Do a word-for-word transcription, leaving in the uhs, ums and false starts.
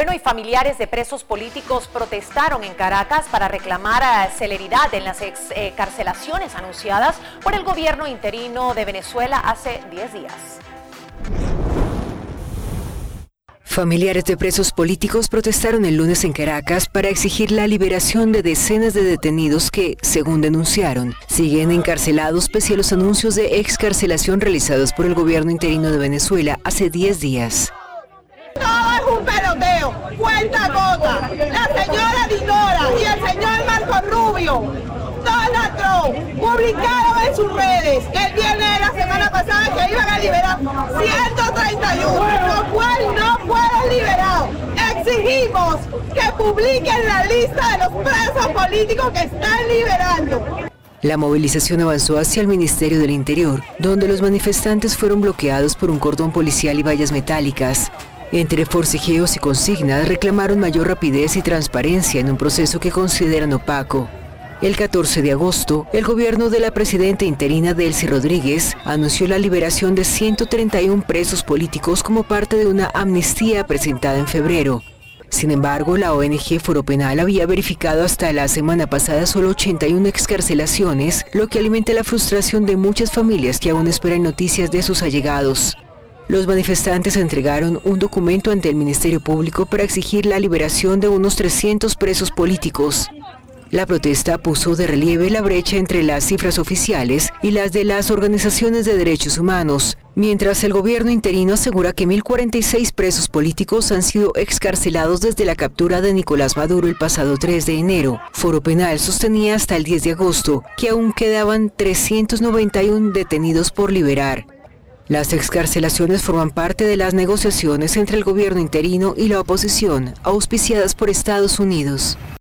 Bueno, y familiares de presos políticos protestaron en Caracas para reclamar uh, celeridad en las excarcelaciones anunciadas por el gobierno interino de Venezuela hace diez días. Familiares de presos políticos protestaron el lunes en Caracas para exigir la liberación de decenas de detenidos que, según denunciaron, siguen encarcelados pese a los anuncios de excarcelación realizados por el gobierno interino de Venezuela hace diez días. Todo es un peloteo, cuenta gota. La señora Dinora y el señor Marco Rubio, Donald Trump, publicaron en sus redes el viernes de la semana pasada que iban a liberar ciento treinta y uno, lo cual no fueron liberados. Exigimos que publiquen la lista de los presos políticos que están liberando. La movilización avanzó hacia el Ministerio del Interior, donde los manifestantes fueron bloqueados por un cordón policial y vallas metálicas. Entre forcejeos y consignas reclamaron mayor rapidez y transparencia en un proceso que consideran opaco. El catorce de agosto, el gobierno de la presidenta interina Delcy Rodríguez anunció la liberación de ciento treinta y uno presos políticos como parte de una amnistía presentada en febrero. Sin embargo, la O N G Foro Penal había verificado hasta la semana pasada solo ochenta y una excarcelaciones, lo que alimenta la frustración de muchas familias que aún esperan noticias de sus allegados. Los manifestantes entregaron un documento ante el Ministerio Público para exigir la liberación de unos trescientos presos políticos. La protesta puso de relieve la brecha entre las cifras oficiales y las de las organizaciones de derechos humanos, mientras el gobierno interino asegura que mil cuarenta y seis presos políticos han sido excarcelados desde la captura de Nicolás Maduro el pasado tres de enero. Foro Penal sostenía hasta el diez de agosto que aún quedaban trescientos noventa y uno detenidos por liberar. Las excarcelaciones forman parte de las negociaciones entre el gobierno interino y la oposición, auspiciadas por Estados Unidos.